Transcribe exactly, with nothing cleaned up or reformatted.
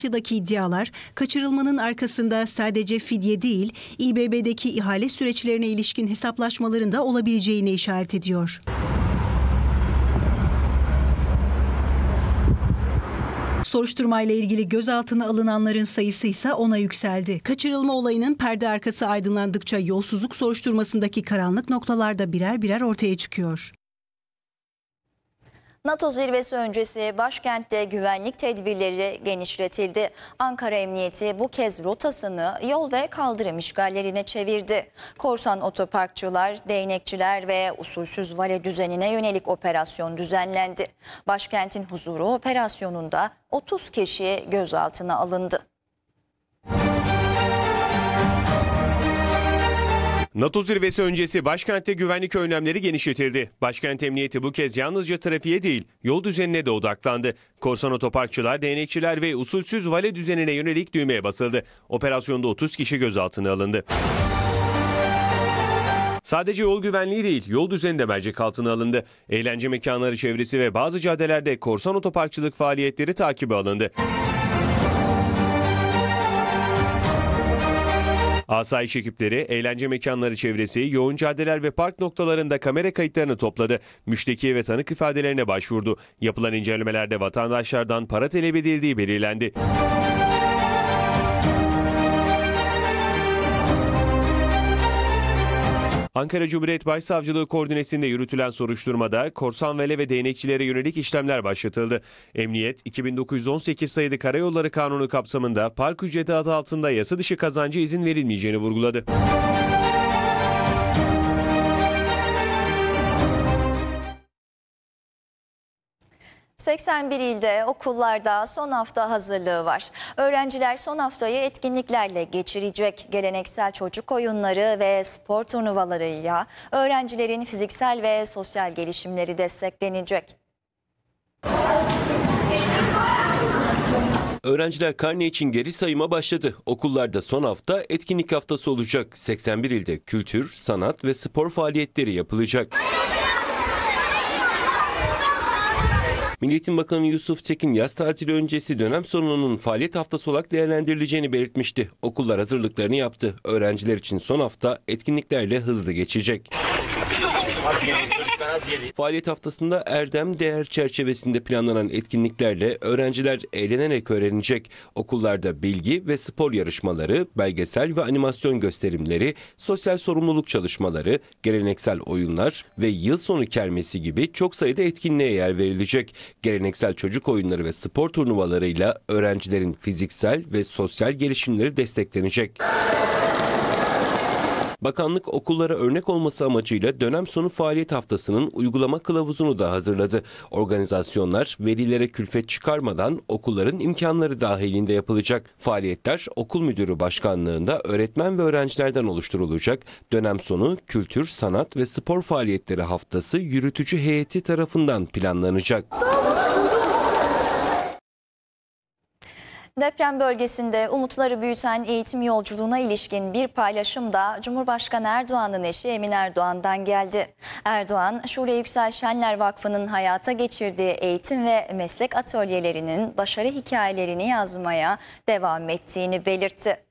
Daki iddialar, kaçırılmanın arkasında sadece fidye değil, İBB'deki ihale süreçlerine ilişkin hesaplaşmaların da olabileceğine işaret ediyor. Soruşturmayla ilgili gözaltına alınanların sayısı ise ona yükseldi. Kaçırılma olayının perde arkası aydınlandıkça yolsuzluk soruşturmasındaki karanlık noktalar da birer birer ortaya çıkıyor. NATO zirvesi öncesi başkentte güvenlik tedbirleri genişletildi. Ankara Emniyeti bu kez rotasını yol ve kaldırım işgallerine çevirdi. Korsan otoparkçılar, değnekçiler ve usulsüz vale düzenine yönelik operasyon düzenlendi. Başkentin huzuru operasyonunda otuz kişi gözaltına alındı. NATO zirvesi öncesi başkentte güvenlik önlemleri genişletildi. Başkent Emniyeti bu kez yalnızca trafiğe değil, yol düzenine de odaklandı. Korsan otoparkçılar, değnekçiler ve usulsüz vale düzenine yönelik düğmeye basıldı. Operasyonda otuz kişi gözaltına alındı. Sadece yol güvenliği değil, yol düzeni de mercek altına alındı. Eğlence mekanları çevresi ve bazı caddelerde korsan otoparkçılık faaliyetleri takibe alındı. Asayiş ekipleri eğlence mekanları çevresi, yoğun caddeler ve park noktalarında kamera kayıtlarını topladı. Müşteki ve tanık ifadelerine başvurdu. Yapılan incelemelerde vatandaşlardan para talep edildiği belirlendi. Ankara Cumhuriyet Başsavcılığı koordinesinde yürütülen soruşturmada korsan vele ve değnekçilere yönelik işlemler başlatıldı. Emniyet, iki bin dokuz yüz on sekiz sayılı Karayolları Kanunu kapsamında park ücreti adı altında yasa dışı kazancı izin verilmeyeceğini vurguladı. seksen bir ilde okullarda son hafta hazırlığı var. Öğrenciler son haftayı etkinliklerle geçirecek. Geleneksel çocuk oyunları ve spor turnuvalarıyla öğrencilerin fiziksel ve sosyal gelişimleri desteklenecek. Öğrenciler karne için geri sayıma başladı. Okullarda son hafta etkinlik haftası olacak. seksen bir ilde kültür, sanat ve spor faaliyetleri yapılacak. Milli Eğitim Bakanı Yusuf Tekin yaz tatili öncesi dönem sonunun faaliyet haftası olarak değerlendirileceğini belirtmişti. Okullar hazırlıklarını yaptı. Öğrenciler için son hafta etkinliklerle hızlı geçecek. Faaliyet haftasında erdem değer çerçevesinde planlanan etkinliklerle öğrenciler eğlenerek öğrenecek. Okullarda bilgi ve spor yarışmaları, belgesel ve animasyon gösterimleri, sosyal sorumluluk çalışmaları, geleneksel oyunlar ve yıl sonu kermesi gibi çok sayıda etkinliğe yer verilecek. Geleneksel çocuk oyunları ve spor turnuvalarıyla öğrencilerin fiziksel ve sosyal gelişimleri desteklenecek. Bakanlık okullara örnek olması amacıyla dönem sonu faaliyet haftasının uygulama kılavuzunu da hazırladı. Organizasyonlar velilere külfet çıkarmadan okulların imkanları dahilinde yapılacak. Faaliyetler okul müdürü başkanlığında öğretmen ve öğrencilerden oluşturulacak. Dönem sonu kültür, sanat ve spor faaliyetleri haftası yürütücü heyeti tarafından planlanacak. Deprem bölgesinde umutları büyüten eğitim yolculuğuna ilişkin bir paylaşım da Cumhurbaşkanı Erdoğan'ın eşi Emin Erdoğan'dan geldi. Erdoğan, Şule Yüksel Şenler Vakfı'nın hayata geçirdiği eğitim ve meslek atölyelerinin başarı hikayelerini yazmaya devam ettiğini belirtti.